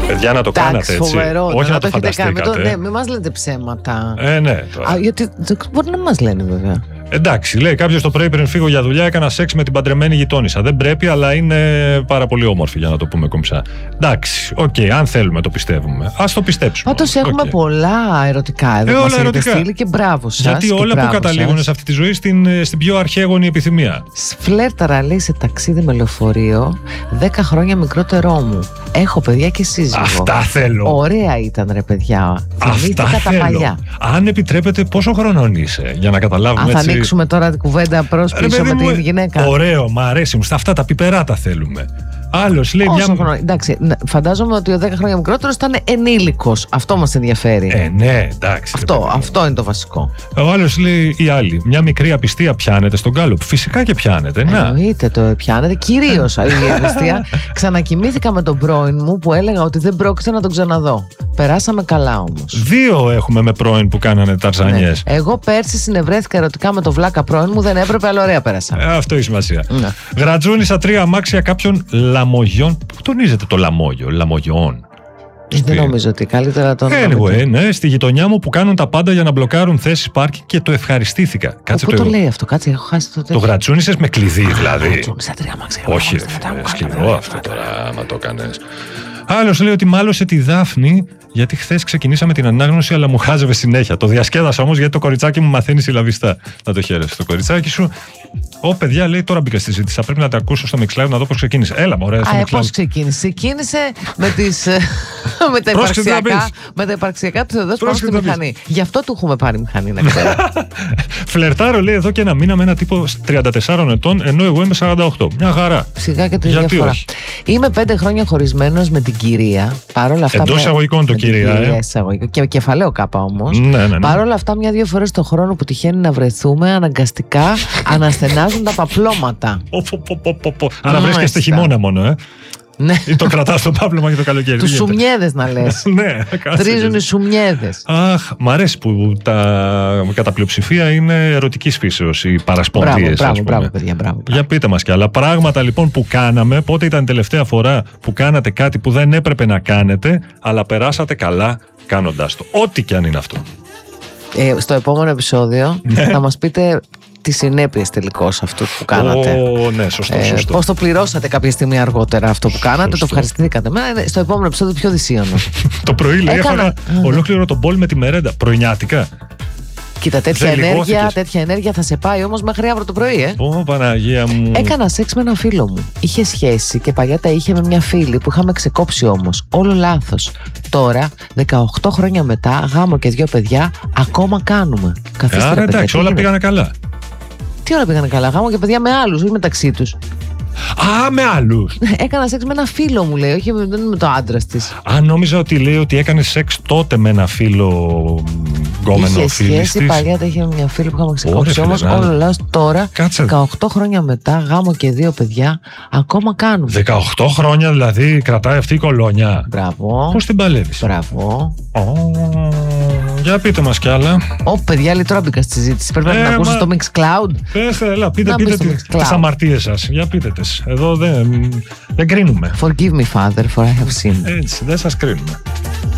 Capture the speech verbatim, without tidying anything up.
Παιδιά, να το Εντάξει, κάνατε έτσι. φοβερό, Όχι να να το το έχετε κάνει. φανταστήκατε. Το, ναι, μην μας λέτε ψέματα. Ε, ναι. Τώρα. Α, γιατί μπορεί να μας λένε βέβαια. Εντάξει, λέει κάποιος το πρωί πριν φύγω για δουλειά έκανα σεξ με την παντρεμένη γειτόνισσα. Δεν πρέπει, αλλά είναι πάρα πολύ όμορφη για να το πούμε κομψά. Εντάξει, οκ, okay, αν θέλουμε το πιστεύουμε. Ας το πιστέψουμε. Πάντως έχουμε okay. πολλά ερωτικά εδώ. Ε, που μας όλα έχετε ερωτικά. στείλει και μπράβο σας. Γιατί όλα που καταλήγουν σας. σε αυτή τη ζωή στην, στην πιο αρχαίγονη επιθυμία. Φλέρταρα λέει σε ταξίδι με λεωφορείο δέκα χρόνια μικρότερό μου. Έχω παιδιά και σύζυγο. Αυτά θέλω. Ωραία ήταν ρε παιδιά. Αυτά Θυμήθηκα τα θέλω. παλιά. Αν επιτρέπετε, πόσο χρονών είσαι, για να καταλάβουμε. Αν θα έτσι. ανοίξουμε τώρα την κουβέντα προς Ρε, πίσω παιδί με μου, την γυναίκα. Ωραίο, μ' αρέσει μου. Στα αυτά τα πιπερά τα θέλουμε. Άλλος λέει Όσο μια. χρόνο. Εντάξει, φαντάζομαι ότι ο δέκα χρόνια μικρότερος ήταν ενήλικος. Αυτό μας ενδιαφέρει. Ε, ναι, εντάξει. αυτό, ρε, παιδί μου. αυτό είναι το βασικό. Ο άλλος λέει η άλλη. Μια μικρή απιστία πιάνεται στον γκάλοπ. Φυσικά και πιάνεται. Να. Εννοείται το πιάνετε. Κυρίως η ευαισθησία. Ξανακοιμήθηκα με τον πρώην μου που έλεγα ότι δεν πρόκειται να τον ξαναδώ. Περάσαμε καλά όμως. Δύο έχουμε με πρώην που κάνανε ταρζανιές. Ναι. Εγώ πέρσι συνευρέθηκα ερωτικά με τον βλάκα πρώην μου, δεν έπρεπε, αλλά ωραία πέρασα. Ε, αυτό έχει σημασία. Ναι. Γρατζούνισα τρία αμάξια κάποιων λαμογιών. Πού τονίζεται το λαμόγιο, λαμογιών. Δεν νομίζω ότι καλύτερα τον. Anyway, ναι, στη γειτονιά μου που κάνουν τα πάντα για να μπλοκάρουν θέσεις πάρκινγκ και το ευχαριστήθηκα. Κάτσε Πού το λέει αυτό, κάτσε, έχω χάσει το τέτοιο. Το γρατσούνισες με κλειδί, δηλαδή. Γρατζούνισα τρία αμάξια. Όχι, ρε, σκληρό αυτό τώρα, άμα το έκανες. Άλλος λέει ότι μάλωσε τη Δάφνη γιατί χθες ξεκινήσαμε την ανάγνωση, αλλά μου χάζευε συνέχεια. Το διασκέδασα όμως γιατί το κοριτσάκι μου μαθαίνει συλλαβιστά. Να το χαίρεσαι το κοριτσάκι σου. Ω, παιδιά, λέει τώρα μπήκα στη συζήτηση. Θα πρέπει να τα ακούσω στο Mixcloud να δω πώς ξεκίνησε. Έλα, μωρέ. Α, ε, πώς ξεκίνησε. Ξεκίνησε με, τις, με, τα υπαρξιακά, με τα υπαρξιακά του Θεοδός πάνω στη μηχανή. Γι' αυτό του έχουμε πάρει μηχανή, να ξέρω. Φλερτάρω, λέει, εδώ και ένα μήνα με ένα τύπο τριάντα τεσσάρων ετών, ενώ εγώ είμαι σαράντα οκτώ. Μια χαρά. Σιγά και τη Γιατί διαφορά. όχι. Είμαι πέντε χρόνια χωρισμένος με την κυρία. Παρόλα αυτά. Εντός εισαγωγικών το κυρία. Ε. Και κεφαλαίο κάπα όμως. Ναι, ναι, ναι. Παρόλα αυτά, μια-δύο φορές το χρόνο που τυχαίνει να βρεθούμε, αναγκαστικά αναστενάζουν τα παπλώματα. Άρα βρίσκεστε χειμώνα μόνο, ε. Ναι. Ή το κρατάς το πάπλωμα για το καλοκαίρι. Τους σουμιέδες να λες. Ναι, τρίζουν οι σουμιέδες. Αχ, μ' αρέσει που τα, κατά πλειοψηφία είναι ερωτικής φύσεως οι παρασπονδίες. Μπράβο, μπράβο, μπράβο, παιδιά, μπράβο. Για πείτε μας κι άλλα πράγματα λοιπόν που κάναμε. Πότε ήταν η τελευταία φορά που κάνατε κάτι που δεν έπρεπε να κάνετε, αλλά περάσατε καλά κάνοντάς το. Ό,τι κι αν είναι αυτό. Ε, στο επόμενο επεισόδιο θα μας πείτε τις συνέπειες τελικώς αυτού που κάνατε. Ω, ναι, σωστό, ε, σωστό. Πώς το πληρώσατε κάποια στιγμή αργότερα αυτό που κάνατε, Σωστό. το ευχαριστηθήκατε. Μα, ε, στο επόμενο επεισόδιο πιο δυσίωνο. Το πρωί λέει Έκανα- έφαγα ολόκληρο τον μπολ με τη μερέντα. Πρωινιάτικα. Κοίτα, τέτοια Δεν ενέργεια, λιγώθηκες. τέτοια ενέργεια θα σε πάει όμως μέχρι αύριο το πρωί, ε. Ω, Παναγία μου. Έκανα σεξ με έναν φίλο μου. Είχε σχέση και παλιά τα είχε με μια φίλη που είχαμε ξεκόψει όμως. Όλο λάθος. Τώρα, δεκαοκτώ χρόνια μετά, γάμο και δύο παιδιά, ακόμα κάνουμε. Καθίστε, Άρα ρε παιδιά, εντάξει, τι όλα γίνεται? πήγανε καλά. Τι όλα πήγανε καλά, γάμο και παιδιά με άλλους, όχι μεταξύ τους. Α, με άλλους. Έκανα σεξ με ένα φίλο μου, λέει, όχι με, δεν είναι με το άντρα τη. Α, νόμιζα ότι λέει ότι έκανε σεξ τότε με ένα φίλο γκόμενο Είχε φίλης σχέση, της. παλιά τα είχε με μια φίλη που είχαμε Ωραία, ξεκόψει. φίλε, Όμως να. όλο λάθος τώρα, Κάτσε. δεκαοκτώ χρόνια μετά, γάμο και δύο παιδιά, ακόμα κάνουμε. δεκαοκτώ χρόνια δηλαδή κρατάει αυτή η κολόνια. Μπράβο. Πώς την παλεύεις? Μπράβο. Ω, για πείτε μας κι άλλα. Ω, παιδιά, λέει τώρα μπήκα στη συζήτηση. Πρέπει να Ε, την ακούσει μα- στο Mixcloud. Πες, έλα, πείτε, Να πείτε μπεις στο τις, Mixcloud. τις αμαρτίες σας. Για πείτε τις. Εδώ δεν, δεν κρίνουμε. Forgive me, Father, for I have sinned. Έτσι, δεν σας κρίνουμε.